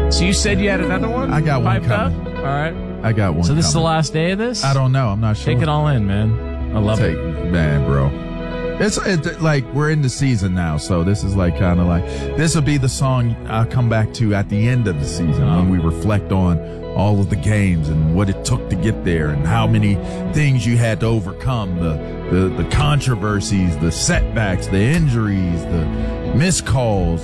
So you said you had another one? I got one piped up? coming. All right. I got one. So this is the coming. last day of this? I don't know. I'm not sure. Take it all in, man. I love it. Man, bro. It's like we're in the season now, so this is like kind of like this will be the song I'll come back to at the end of the season when we reflect on all of the games and what it took to get there and how many things you had to overcome, the controversies, the setbacks, the injuries, the missed calls,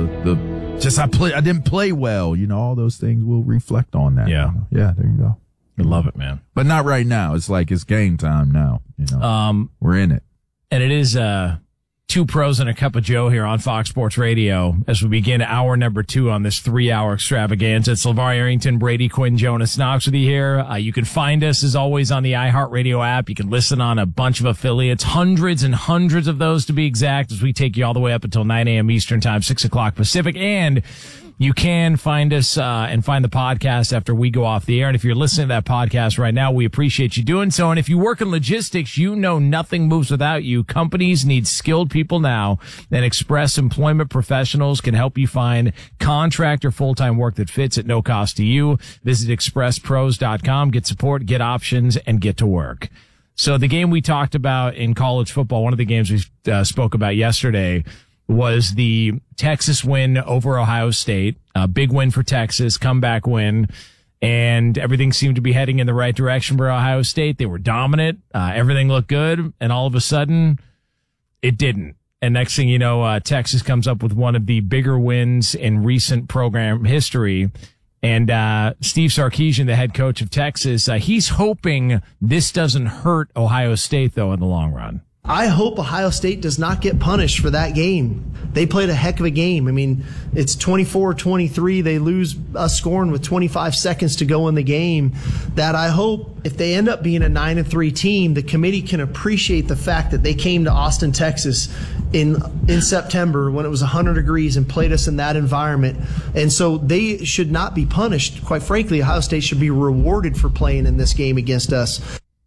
I didn't play well, all those things. We'll reflect on that. Yeah. Yeah, there you go. I love it, man. But not right now. It's like it's game time now, We're in it. And it is Two Pros and a Cup of Joe here on Fox Sports Radio as we begin hour number 2 on this 3-hour extravaganza. It's LeVar Arrington, Brady Quinn, Jonas Knox with you here. You can find us, as always, on the iHeartRadio app. You can listen on a bunch of affiliates, hundreds and hundreds of those to be exact, as we take you all the way up until 9 a.m. Eastern Time, 6 o'clock Pacific. And you can find us and find the podcast after we go off the air. And if you're listening to that podcast right now, we appreciate you doing so. And if you work in logistics, nothing moves without you. Companies need skilled people now, and Express Employment Professionals can help you find contract or full-time work that fits at no cost to you. Visit expresspros.com, get support, get options, and get to work. So the game we talked about in college football, one of the games we spoke about yesterday, was the Texas win over Ohio State. A big win for Texas, comeback win, and everything seemed to be heading in the right direction for Ohio State. They were dominant. Everything looked good, and all of a sudden, it didn't. And next thing you know, Texas comes up with one of the bigger wins in recent program history. And Steve Sarkisian, the head coach of Texas, he's hoping this doesn't hurt Ohio State, though, in the long run. I hope Ohio State does not get punished for that game. They played a heck of a game. I mean, it's 24-23. They lose us scoring with 25 seconds to go in the game. That I hope if they end up being a 9-3 team, the committee can appreciate the fact that they came to Austin, Texas in September when it was 100 degrees and played us in that environment. And so they should not be punished. Quite frankly, Ohio State should be rewarded for playing in this game against us.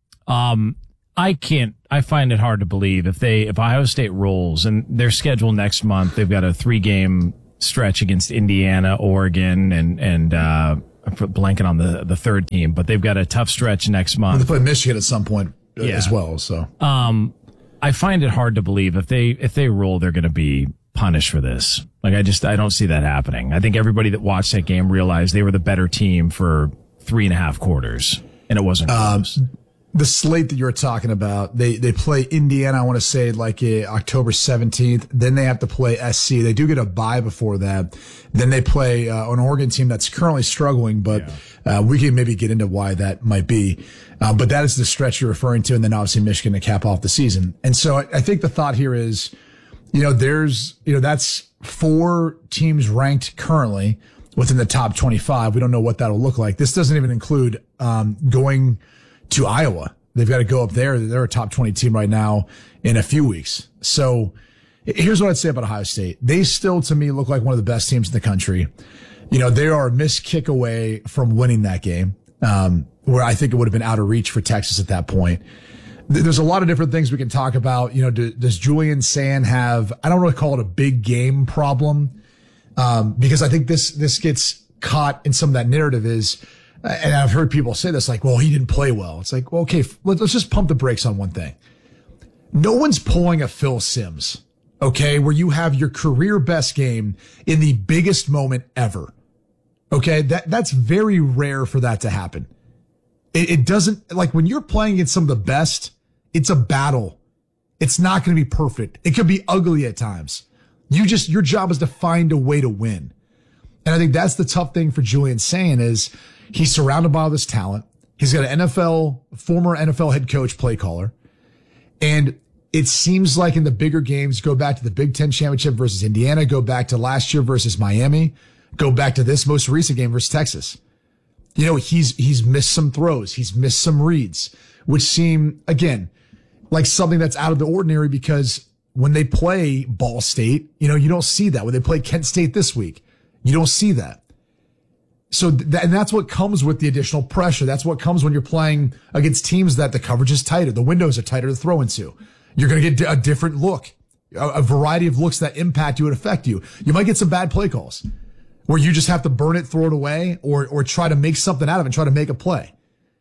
I find it hard to believe if Ohio State rolls, and their schedule next month, they've got a 3-game stretch against Indiana, Oregon, and I'm blanking on the third team, but they've got a tough stretch next month. Well, they play Michigan at some point as well. So, I find it hard to believe if they roll, they're going to be punished for this. Like, I don't see that happening. I think everybody that watched that game realized they were the better team for 3.5 quarters, and it wasn't close. The slate that you're talking about, they play Indiana, I want to say like October 17th. Then they have to play SC. They do get a bye before that. Then they play an Oregon team that's currently struggling, but we can maybe get into why that might be. But that is the stretch you're referring to. And then obviously Michigan to cap off the season. And so I think the thought here is, that's 4 teams ranked currently within the top 25. We don't know what that'll look like. This doesn't even include going to Iowa. They've got to go up there. They're a top 20 team right now in a few weeks. So here's what I'd say about Ohio State. They still, to me, look like one of the best teams in the country. They are a missed kick away from winning that game, where I think it would have been out of reach for Texas at that point. There's a lot of different things we can talk about. Does Julian Sand have, I don't really call it a big game problem, because I think this gets caught in some of that narrative is, and I've heard people say this, like, well, he didn't play well. It's like, well, okay, let's just pump the brakes on one thing. No one's pulling a Phil Simms, okay, where you have your career best game in the biggest moment ever. Okay, that's very rare for that to happen. It doesn't, like, when you're playing against some of the best, it's a battle. It's not going to be perfect. It could be ugly at times. Your job is to find a way to win. And I think that's the tough thing for Julian Sand is, he's surrounded by all this talent. He's got an former NFL head coach, play caller. And it seems like in the bigger games, go back to the Big Ten championship versus Indiana, go back to last year versus Miami, go back to this most recent game versus Texas. He's missed some throws. He's missed some reads, which seem, again, like something that's out of the ordinary because when they play Ball State, you don't see that. When they play Kent State this week, you don't see that. So and that's what comes with the additional pressure. That's what comes when you're playing against teams that the coverage is tighter. The windows are tighter to throw into. You're going to get a different look, a variety of looks that impact you and affect you. You might get some bad play calls. where you just have to burn it, throw it away, or try to make something out of it and try to make a play.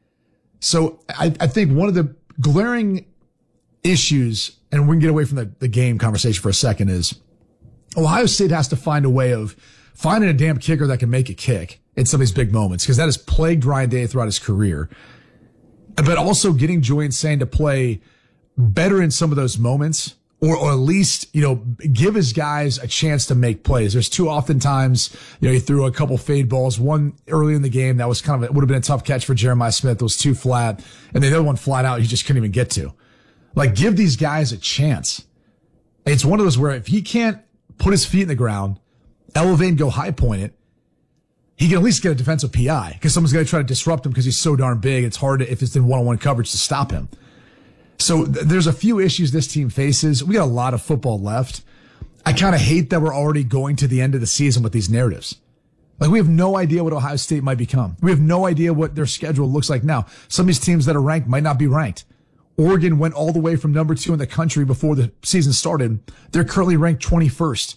So I think one of the glaring issues, and we can get away from the game conversation for a second, is Ohio State has to find a way of finding a damn kicker that can make a kick in some of these big moments, because that has plagued Ryan Day throughout his career. But also getting Julian Sain to play better in some of those moments, or at least, give his guys a chance to make plays. There's too often times, he threw a couple fade balls, one early in the game that was it would have been a tough catch for Jeremiah Smith. It was too flat. And the other one flat out, he just couldn't even get to. Like, give these guys a chance. It's one of those where if he can't put his feet in the ground, elevate and go high point it, he can at least get a defensive PI, because someone's going to try to disrupt him because he's so darn big. It's hard if it's in one-on-one coverage to stop him. So there's a few issues this team faces. We got a lot of football left. I kind of hate that we're already going to the end of the season with these narratives. Like, we have no idea what Ohio State might become. We have no idea what their schedule looks like now. Some of these teams that are ranked might not be ranked. Oregon went all the way from number 2 in the country before the season started. They're currently ranked 21st.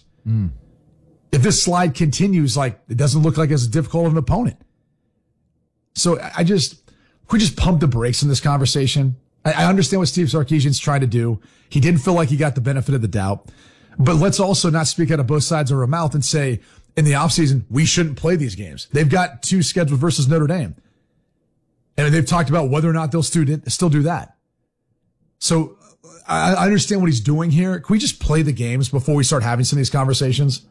If this slide continues, it doesn't look like as difficult of an opponent. So we just pump the brakes in this conversation. I understand what Steve Sarkisian's trying to do. He didn't feel like he got the benefit of the doubt. But let's also not speak out of both sides of our mouth and say, in the offseason, we shouldn't play these games. They've got 2 scheduled versus Notre Dame. And they've talked about whether or not they'll still do that. So I understand what he's doing here. Can we just play the games before we start having some of these conversations?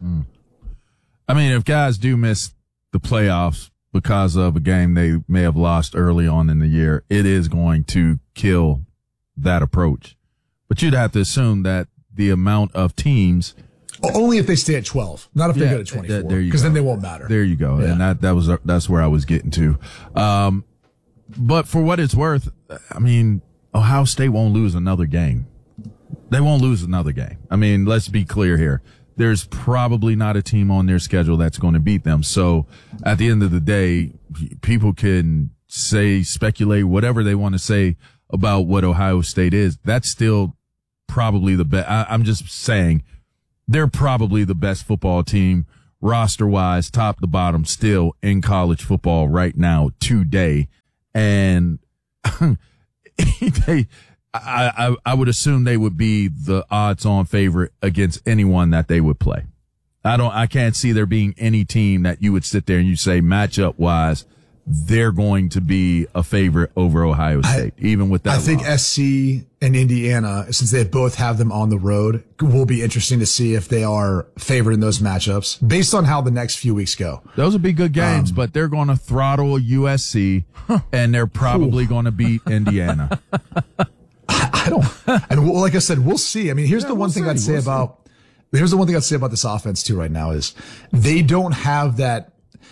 I mean, if guys do miss the playoffs because of a game they may have lost early on in the year, it is going to kill that approach. But you'd have to assume that the amount of teams, only if they stay at 12, not if they go to 24, because then they won't matter. There you go. Yeah. And that's where I was getting to. But for what it's worth, I mean, Ohio State won't lose another game. They won't lose another game. I mean, let's be clear here. There's probably not a team on their schedule that's going to beat them. So at the end of the day, people can speculate whatever they want to say about what Ohio State is. That's still probably the best. I'm just saying they're probably the best football team roster wise, top to bottom, still in college football right now today. And I would assume they would be the odds-on favorite against anyone that they would play. I can't see there being any team that you would sit there and you say matchup-wise, they're going to be a favorite over Ohio State, even with that. I think SC and Indiana, since they both have them on the road, will be interesting to see if they are favored in those matchups based on how the next few weeks go. Those will be good games, but they're going to throttle USC and they're probably going to beat Indiana. I don't, and like I said, we'll see. I mean, here's the one thing I'd say about this offense too right now is they don't have that,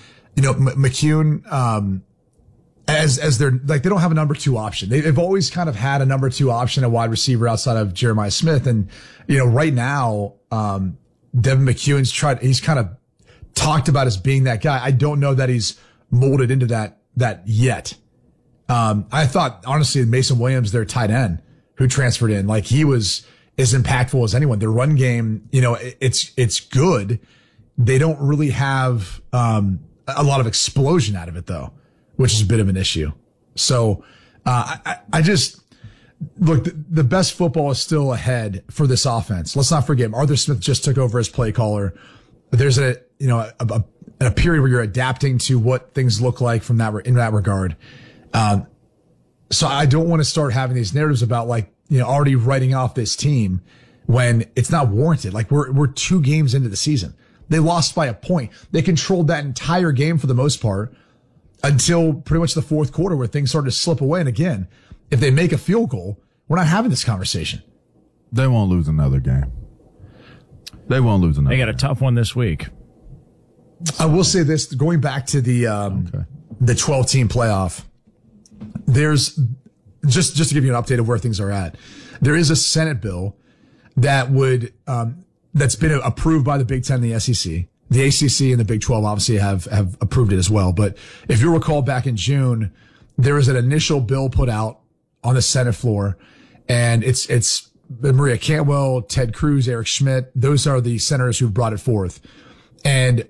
McCune, as they're they don't have a number 2 option. They've always kind of had a number 2 option, a wide receiver outside of Jeremiah Smith. And, right now, Devin McCune's he's kind of talked about as being that guy. I don't know that he's molded into that yet. I thought honestly Mason Williams, their tight end who transferred in, he was as impactful as anyone. Their run game, it's good. They don't really have, a lot of explosion out of it though, which is a bit of an issue. So, I just look, the best football is still ahead for this offense. Let's not forget Arthur Smith just took over as play caller. There's a period where you're adapting to what things look like in that regard. So I don't want to start having these narratives about already writing off this team when it's not warranted. We're 2 games into the season. They lost by a point. They controlled that entire game for the most part until pretty much the 4th quarter where things started to slip away. And again, if they make a field goal, we're not having this conversation. They won't lose another game. They won't lose another. They got a tough one this week. I will say this, going back to the 12-team playoff, there's just to give you an update of where things are at. There is a Senate bill that would, that's been approved by the Big Ten and the SEC. The ACC and the Big 12 obviously have approved it as well. But if you recall back in June, there was an initial bill put out on the Senate floor, and it's Maria Cantwell, Ted Cruz, Eric Schmidt. Those are the senators who brought it forth. And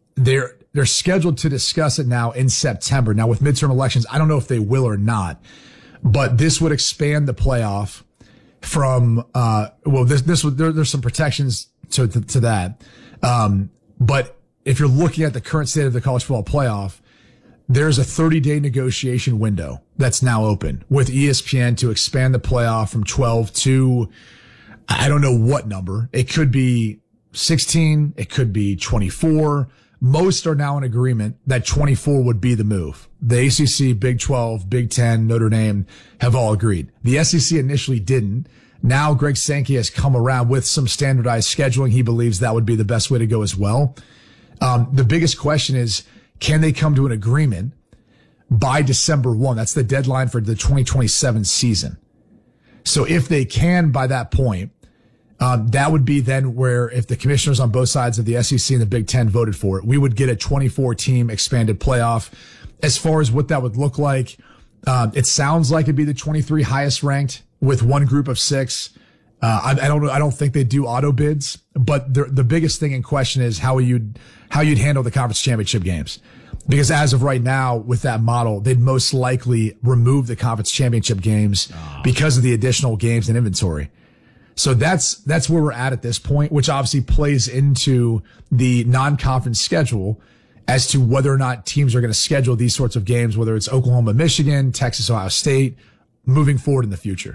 they're scheduled to discuss it now in September. Now with midterm elections, I don't know if they will or not, but this would expand the playoff from, there's some protections to that. But if you're looking at the current state of the college football playoff, there's a 30-day negotiation window that's now open with ESPN to expand the playoff from 12 to, I don't know what number. It could be 16. It could be 24. Most are now in agreement that 24 would be the move. The ACC, Big 12, Big 10, Notre Dame have all agreed. The SEC initially didn't. Now Greg Sankey has come around with some standardized scheduling. He believes that would be the best way to go as well. The biggest question is, can they come to an agreement by December 1? That's the deadline for the 2027 season. So if they can by that point, that would be then where if the commissioners on both sides of the SEC and the Big Ten voted for it, we would get a 24-team expanded playoff. As far as what that would look like, it sounds like it'd be the 23 highest ranked with one group of 6. I don't think they do auto bids, but the biggest thing in question is how you'd handle the conference championship games. Because as of right now, with that model, they'd most likely remove the conference championship games because of the additional games and inventory. So that's where we're at this point, which obviously plays into the non-conference schedule as to whether or not teams are going to schedule these sorts of games, whether it's Oklahoma, Michigan, Texas, Ohio State, moving forward in the future.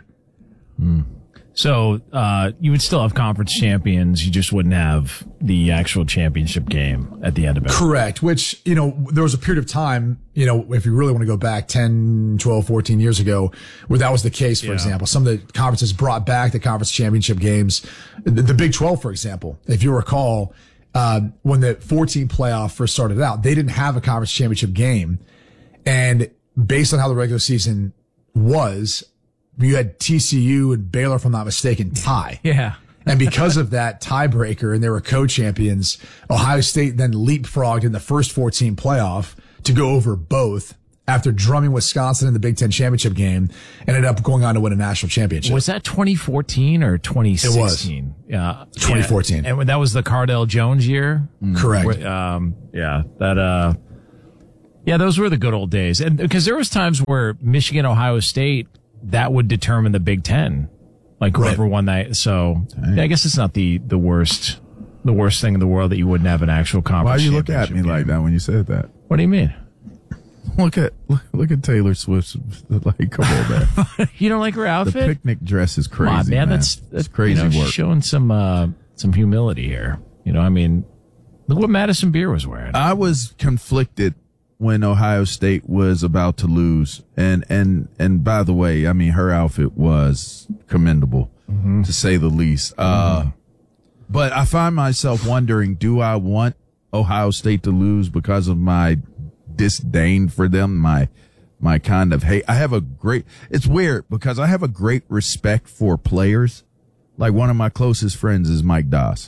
So you would still have conference champions. You just wouldn't have the actual championship game at the end of it. Correct. Which, there was a period of time, if you really want to go back 10, 12, 14 years ago, where that was the case, for example. Some of the conferences brought back the conference championship games. The Big 12, for example, if you recall, when the 14 playoff first started out, they didn't have a conference championship game. And based on how the regular season was, you had TCU and Baylor, if I'm not mistaken, tie. Yeah. And because of that tiebreaker, and they were co-champions, Ohio State then leapfrogged in the first 14 playoff to go over both after drumming Wisconsin in the Big Ten championship game, and ended up going on to win a national championship. Was that 2014 or 2016? It was. Yeah. 2014. And that was the Cardell Jones year? Correct. Those were the good old days. And because there was times where Michigan, Ohio State, that would determine the Big Ten, like whoever won that. So I guess it's not the worst thing in the world that you wouldn't have an actual conference. Why you look at me game. like that when you said that? What do you mean? Look at Taylor Swift's, like, come on, man. You don't like her outfit? The picnic dress is crazy, Come on, man. man. That's crazy work. Showing some humility here. Look what Madison Beer was wearing. I was conflicted when Ohio State was about to lose. And by the way, I mean, her outfit was commendable, to say the least. But I find myself wondering, do I want Ohio State to lose because of my disdain for them, my kind of hate? It's weird because I have a great respect for players. Like, one of my closest friends is Mike Doss.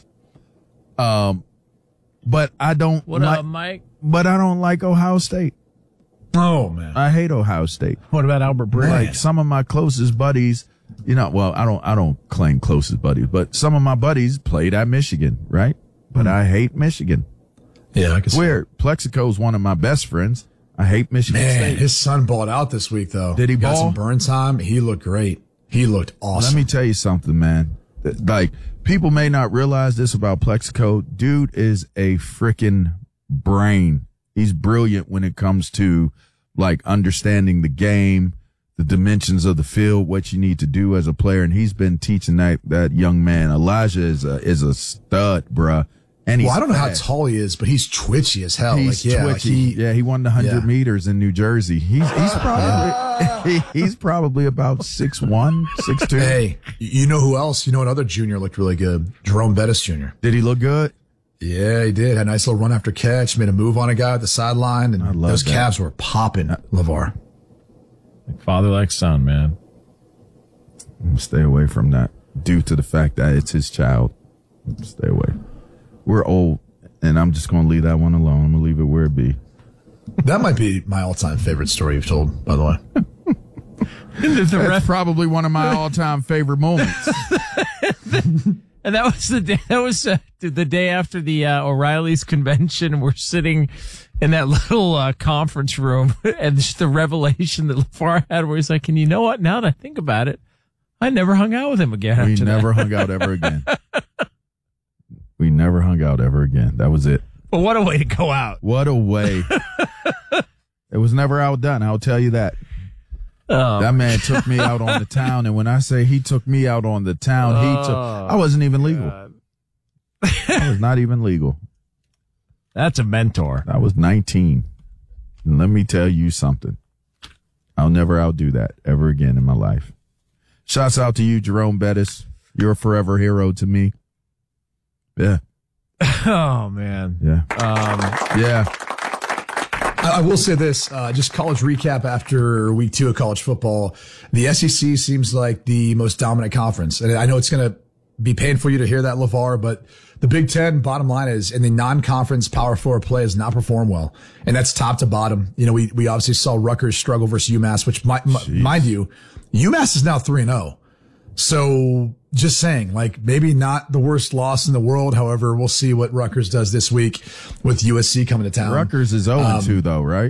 But I don't What up, Mike? But I don't like Ohio State. Oh, man. I hate Ohio State. What about Albert Breer? Like, some of my closest buddies, I don't claim closest buddies, but some of my buddies played at Michigan, right? But I hate Michigan. Yeah, I can see. Weird. Plexico's one of my best friends. I hate Michigan State. His son balled out this week, though. Did he got ball? some burn time. He looked great. He looked awesome. Let me tell you something, man. Like, people may not realize this about Plexico. Dude is a freaking brain. He's brilliant when it comes to, like, understanding the game, the dimensions of the field, what you need to do as a player. And he's been teaching that young man. Elijah is a stud, bruh. And I don't know how tall he is, but he's twitchy as hell. He's twitchy. He won the 100 meters in New Jersey. He's probably about 6'1", 6'2". Hey, you know who else? You know another junior looked really good? Jerome Bettis Jr. Did he look good? Yeah, he did. Had a nice little run after catch, made a move on a guy at the sideline, and those calves were popping, LeVar. Like father, like son, man. Stay away from that due to the fact that it's his child. Stay away. We're old, and I'm just going to leave that one alone. I'm going to leave it where it be. That might be my all-time favorite story you've told, by the way. That's probably one of my all-time favorite moments. And that was the day after the O'Reilly's convention, we're sitting in that little conference room, and just the revelation that LeVar had, where he's like, and you know what? Now that I think about it, I never hung out with him again. We never hung out ever again. We never hung out ever again. That was it. But what a way to go out. What a way. It was never outdone. I'll tell you that. That man took me out on the town. And when I say he took me out on the town, I wasn't even legal. I was not even legal. That's a mentor. I was 19. And let me tell you something. I'll never outdo that ever again in my life. Shouts out to you, Jerome Bettis. You're a forever hero to me. Yeah. Oh, man. Yeah. Yeah. I will say this, just college recap after week 2 of college football. The SEC seems like the most dominant conference. And I know it's going to be painful for you to hear that, LeVar, but the Big Ten, bottom line is, in the non-conference Power 4 play has not performed well. And that's top to bottom. You know, we obviously saw Rutgers struggle versus UMass, which, mind you, UMass is now 3-0. So just saying, like, maybe not the worst loss in the world. However, we'll see what Rutgers does this week with USC coming to town. Rutgers is 0-2 though, right?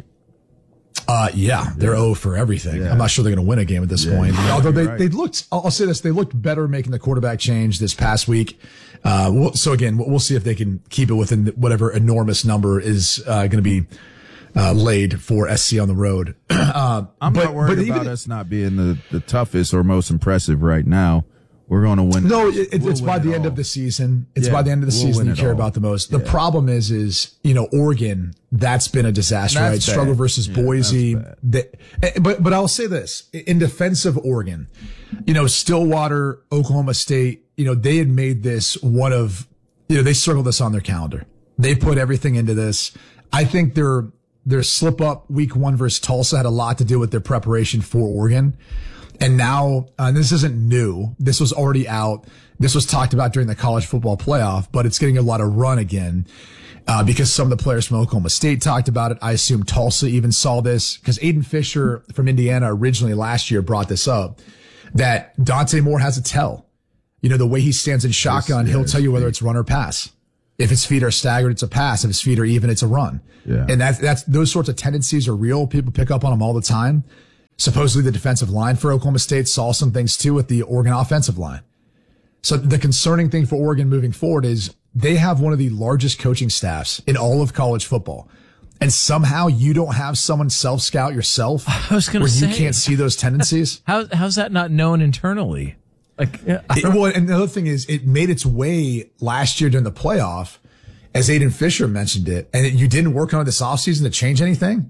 Yeah, they're 0 for everything. Yeah. I'm not sure they're going to win a game at this point. Although they looked, I'll say this, they looked better making the quarterback change this past week. So again, we'll see if they can keep it within whatever enormous number is going to be laid for SC on the road. I'm not worried about us not being the toughest or most impressive right now. We're going to win. No, it's by the end of the season. It's by the end of the season you care about the most. The problem is, you know, Oregon, that's been a disaster, right? Struggle versus Boise. But I'll say this, in defense of Oregon, you know, Stillwater, Oklahoma State, you know, they had made this one of, you know, they circled this on their calendar. They put everything into this. I think their slip up week 1 versus Tulsa had a lot to do with their preparation for Oregon. And now, this isn't new. This was already out. This was talked about during the college football playoff, but it's getting a lot of run again, because some of the players from Oklahoma State talked about it. I assume Tulsa even saw this, because Aiden Fisher from Indiana originally last year brought this up, that Dante Moore has a tell. You know, the way he stands in shotgun, he'll tell you whether it's run or pass. If his feet are staggered, it's a pass. If his feet are even, it's a run. Yeah. And that's those sorts of tendencies are real. People pick up on them all the time. Supposedly the defensive line for Oklahoma State saw some things too with the Oregon offensive line. So the concerning thing for Oregon moving forward is they have one of the largest coaching staffs in all of college football. And somehow you don't have someone self-scout yourself. I was going to say, you can't see those tendencies. How's that not known internally? Like, well, and the other thing is it made its way last year during the playoff, as Aiden Fisher mentioned it, and you didn't work on it this offseason to change anything.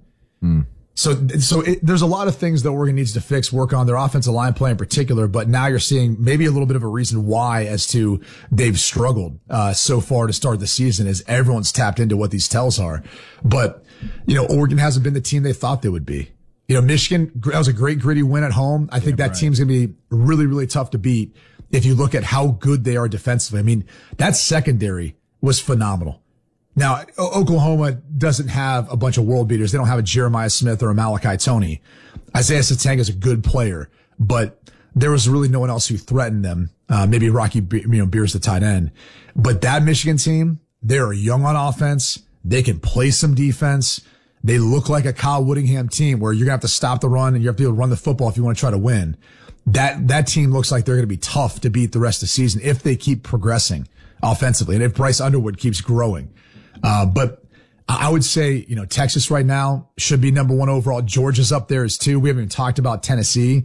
So there's a lot of things that Oregon needs to fix, work on their offensive line play in particular, but now you're seeing maybe a little bit of a reason why as to they've struggled, so far to start the season, as everyone's tapped into what these tells are. But, you know, Oregon hasn't been the team they thought they would be. You know, Michigan, that was a great gritty win at home. I think that team's going to be really, really tough to beat if you look at how good they are defensively. I mean, that secondary was phenomenal. Now, Oklahoma doesn't have a bunch of world beaters. They don't have a Jeremiah Smith or a Malachi Toney. Isaiah Satang is a good player, but there was really no one else who threatened them. Maybe Rocky, Beers, the tight end. But that Michigan team, they're young on offense. They can play some defense. They look like a Kyle Whittingham team where you're going to have to stop the run and you have to be able to run the football if you want to try to win. That team looks like they're going to be tough to beat the rest of the season if they keep progressing offensively and if Bryce Underwood keeps growing. But I would say, you know, Texas right now should be number 1 overall. Georgia's up there as 2. We haven't even talked about Tennessee,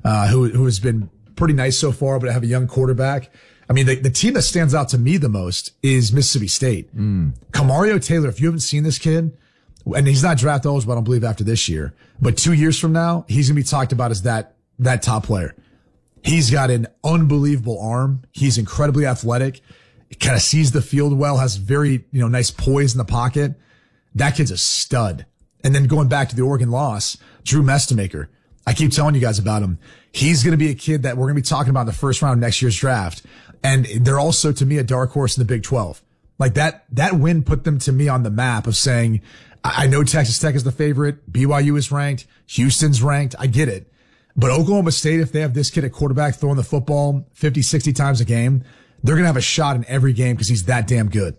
who has been pretty nice so far, but have a young quarterback. I mean, the team that stands out to me the most is Mississippi State. Kamario Taylor, if you haven't seen this kid, and he's not draft eligible, I don't believe, after this year, but 2 years from now, he's going to be talked about as that top player. He's got an unbelievable arm. He's incredibly athletic. Kind of sees the field well, has very, nice poise in the pocket. That kid's a stud. And then going back to the Oregon loss, Drew Mestemaker, I keep telling you guys about him. He's going to be a kid that we're going to be talking about in the first round of next year's draft. And they're also, to me, a dark horse in the Big 12. Like that win put them to me on the map of saying, I know Texas Tech is the favorite. BYU is ranked. Houston's ranked. I get it. But Oklahoma State, if they have this kid at quarterback throwing the football 50, 60 times a game, they're going to have a shot in every game because he's that damn good.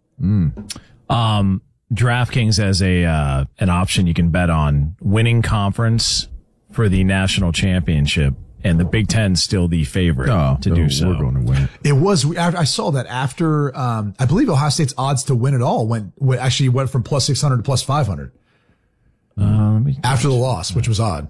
DraftKings as an option you can bet on winning conference for the national championship, and the Big Ten's still the favorite to do so. We're going to win. It was. I saw that after. I believe Ohio State's odds to win it all went from plus 600 to plus 500 after the loss, which was odd.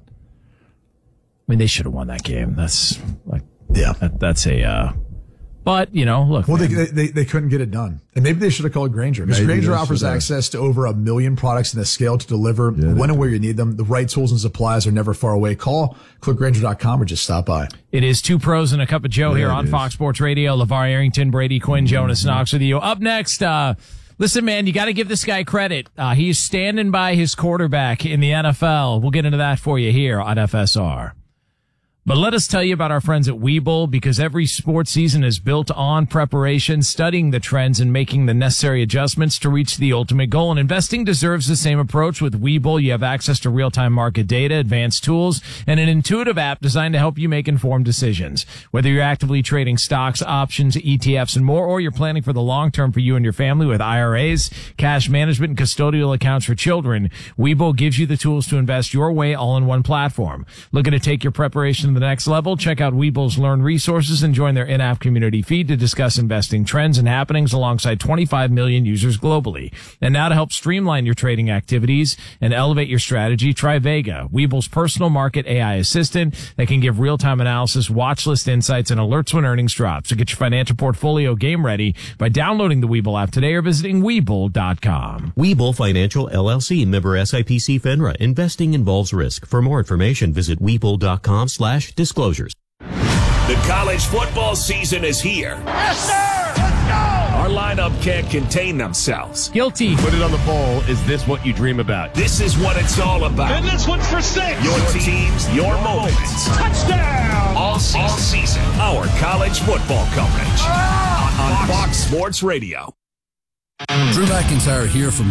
I mean, they should have won that game. That's like, yeah, that's a. But, look. Well, they couldn't get it done. And maybe they should have called Grainger. Because Grainger offers access to over 1 million products in the scale to deliver when and where you need them. The right tools and supplies are never far away. Call, click Grainger.com, or just stop by. It is Two Pros and a Cup of Joe here on Fox Sports Radio. LeVar Arrington, Brady Quinn, Jonas Knox with you. Up next, listen, man, you got to give this guy credit. He's standing by his quarterback in the NFL. We'll get into that for you here on FSR. But let us tell you about our friends at Webull, because every sports season is built on preparation, studying the trends, and making the necessary adjustments to reach the ultimate goal. And investing deserves the same approach. With Webull, you have access to real-time market data, advanced tools, and an intuitive app designed to help you make informed decisions. Whether you're actively trading stocks, options, ETFs, and more, or you're planning for the long term for you and your family with IRAs, cash management, and custodial accounts for children, Webull gives you the tools to invest your way all in one platform. Looking to take your preparation the next level? Check out Webull's Learn resources and join their in-app community feed to discuss investing trends and happenings alongside 25 million users globally. And now to help streamline your trading activities and elevate your strategy, try Vega, Webull's personal market AI assistant that can give real-time analysis, watch list insights, and alerts when earnings drop. So get your financial portfolio game ready by downloading the Webull app today or visiting Webull.com. Webull Financial LLC, member SIPC FINRA. Investing involves risk. For more information, visit Webull.com/disclosures. The college football season is here. Yes, sir! Let's go! Our lineup can't contain themselves. Guilty. Put it on the poll. Is this what you dream about? This is what it's all about. And this one's for 6. Your teams, your moments. Touchdown! All season. Our college football coverage. On Fox Sports Radio. Drew McIntyre here from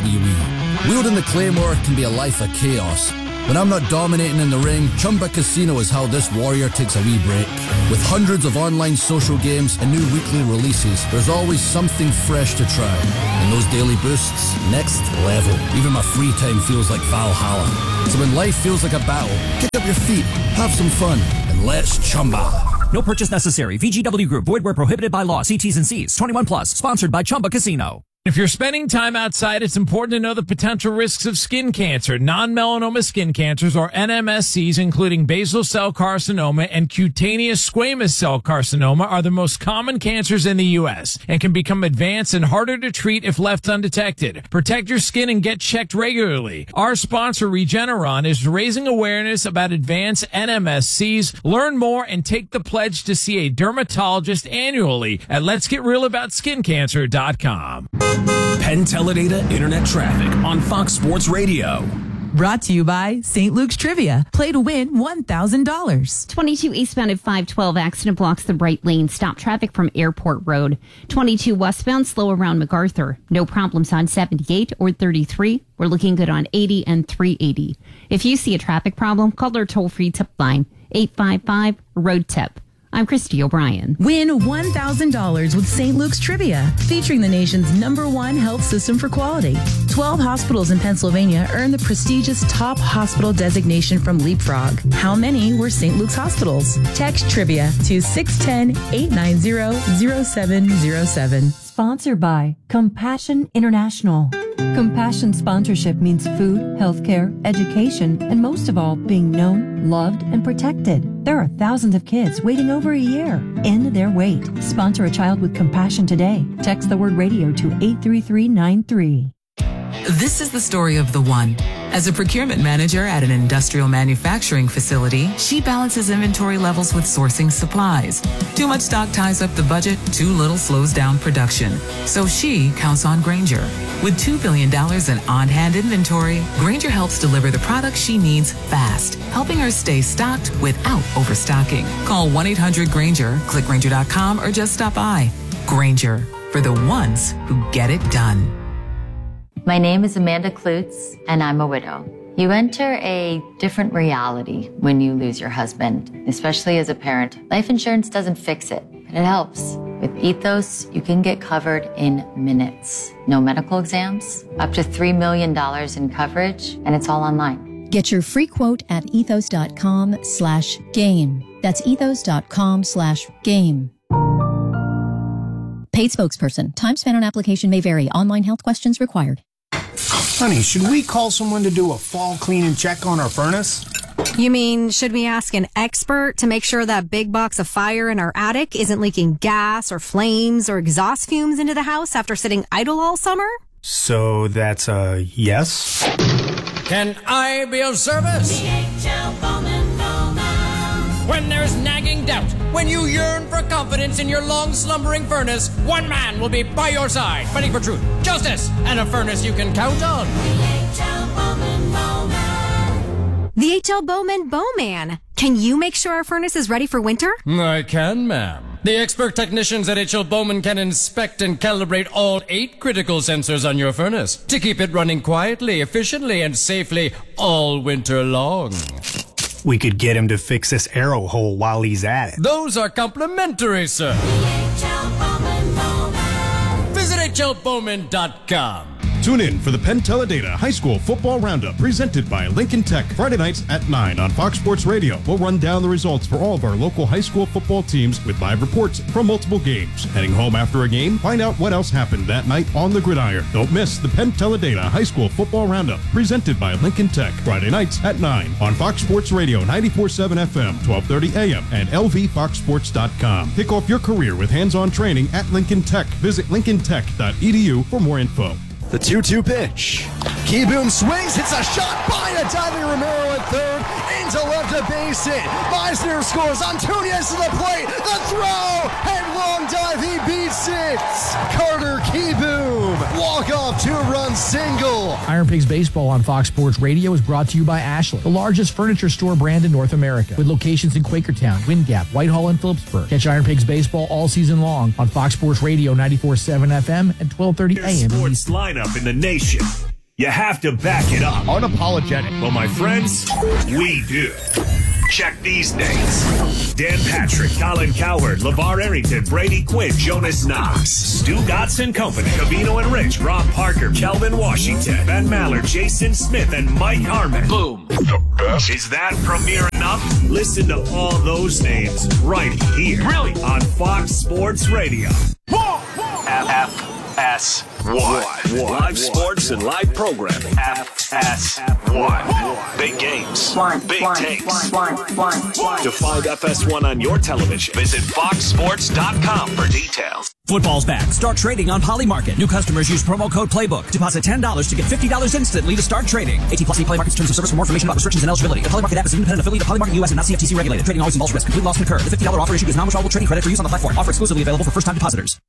WWE. Wielding the Claymore can be a life of chaos. When I'm not dominating in the ring, Chumba Casino is how this warrior takes a wee break. With hundreds of online social games and new weekly releases, there's always something fresh to try. And those daily boosts, next level. Even my free time feels like Valhalla. So when life feels like a battle, kick up your feet, have some fun, and let's Chumba. No purchase necessary. VGW Group. Void where prohibited by law. See T's and C's. 21 plus. Sponsored by Chumba Casino. If you're spending time outside, it's important to know the potential risks of skin cancer. Non-melanoma skin cancers, or NMSCs, including basal cell carcinoma and cutaneous squamous cell carcinoma, are the most common cancers in the U.S. and can become advanced and harder to treat if left undetected. Protect your skin and get checked regularly. Our sponsor, Regeneron, is raising awareness about advanced NMSCs. Learn more and take the pledge to see a dermatologist annually at letsgetrealaboutSkinCancer.com. Penn Teledata Internet Traffic on Fox Sports Radio. Brought to you by St. Luke's Trivia. Play to win $1,000. 22 eastbound at 512. Accident blocks the right lane. Stop traffic from Airport Road. 22 westbound, slow around MacArthur. No problems on 78 or 33. We're looking good on 80 and 380. If you see a traffic problem, call our toll-free tip line, 855-ROAD-TIP. I'm Christy O'Brien. Win $1,000 with St. Luke's Trivia, featuring the nation's #1 health system for quality. 12 hospitals in Pennsylvania earned the prestigious top hospital designation from Leapfrog. How many were St. Luke's hospitals? Text Trivia to 610-890-0707. Sponsored by Compassion International. Compassion sponsorship means food, healthcare, education, and most of all, being known, loved, and protected. There are thousands of kids waiting over a year. End their wait. Sponsor a child with compassion today. Text the word radio to 83393. This is the story of the one. As a procurement manager at an industrial manufacturing facility, she balances inventory levels with sourcing supplies. Too much stock ties up the budget, too little slows down production. So she counts on Grainger. With $2 billion in on-hand inventory, Grainger helps deliver the products she needs fast, helping her stay stocked without overstocking. Call 1-800-GRAINGER, click Grainger.com, or just stop by. Grainger, for the ones who get it done. My name is Amanda Klutz, and I'm a widow. You enter a different reality when you lose your husband, especially as a parent. Life insurance doesn't fix it, but it helps. With Ethos, you can get covered in minutes. No medical exams, up to $3 million in coverage, and it's all online. Get your free quote at ethos.com/game. That's ethos.com/game. Paid spokesperson. Time spent on application may vary. Online health questions required. Honey, should we call someone to do a fall clean and check on our furnace? You mean, should we ask an expert to make sure that big box of fire in our attic isn't leaking gas or flames or exhaust fumes into the house after sitting idle all summer? So that's a yes? Can I be of service? When there's nagging doubt, when you yearn for confidence in your long slumbering furnace, one man will be by your side, fighting for truth, justice, and a furnace you can count on. The H.L. Bowman Bowman. Can you make sure our furnace is ready for winter? I can, ma'am. The expert technicians at H.L. Bowman can inspect and calibrate all 8 critical sensors on your furnace to keep it running quietly, efficiently, and safely all winter long. We could get him to fix this arrow hole while he's at it. Those are complimentary, sir. Visit hlbowman.com. Tune in for the Penn Teledata High School Football Roundup presented by Lincoln Tech. Friday nights at 9 on Fox Sports Radio. We'll run down the results for all of our local high school football teams with live reports from multiple games. Heading home after a game, find out what else happened that night on the gridiron. Don't miss the Penn Teledata High School Football Roundup presented by Lincoln Tech. Friday nights at 9 on Fox Sports Radio 94.7 FM, 1230 AM, and lvfoxsports.com. Kick off your career with hands-on training at Lincoln Tech. Visit lincolntech.edu for more info. The 2-2 pitch. Keyboom swings, hits a shot by a diving Romero at third, into left, a base hit. Meisner scores, Antunias to the plate, the throw, headlong dive, he beats it. Carter Keyboom, walk-off 2-run single. Iron Pigs Baseball on Fox Sports Radio is brought to you by Ashland, the largest furniture store brand in North America, with locations in Quakertown, Wind Gap, Whitehall, and Phillipsburg. Catch Iron Pigs Baseball all season long on Fox Sports Radio 94.7 FM and 1230 AM. Sports lineup in the nation. You have to back it up. Unapologetic. Well, my friends, we do. Check these names. Dan Patrick, Colin Cowherd, LeVar Arrington, Brady Quinn, Jonas Knox, Stu Gotson Company, Cavino and Rich, Rob Parker, Kelvin Washington, Ben Maller, Jason Smith, and Mike Harmon. Boom. The best. Is that premiere enough? Listen to all those names right here. Really? On Fox Sports Radio. FS1. Live sports and live programming. FS1. Big games. Big takes. To find FS1 on your television, visit foxsports.com for details. Football's back. Start trading on Polymarket. New customers use promo code PLAYBOOK. Deposit $10 to get $50 instantly to start trading. 18+ Polymarket's terms of service. For more information about restrictions and eligibility. The Polymarket app is an independent affiliate of Polymarket US and not CFTC regulated. Trading always involves risk. Complete loss can occur. The $50 offer issued is non-withdrawable trading credit for use on the platform. Offer exclusively available for first-time depositors.